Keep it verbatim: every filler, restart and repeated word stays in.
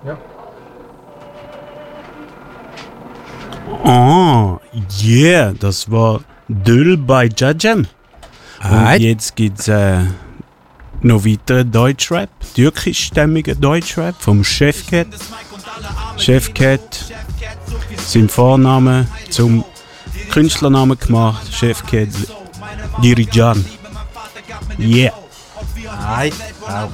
Ja. Ah, yeah, das war Döll bei Jajam. Und jetzt gibt's äh, noch weiteren Deutschrap, türkischstämmigen Deutschrap vom Chefcat. Chefcat, sein Vorname zum Künstlernamen gemacht, Chefcat Dirijan. Yeah. Nein, auch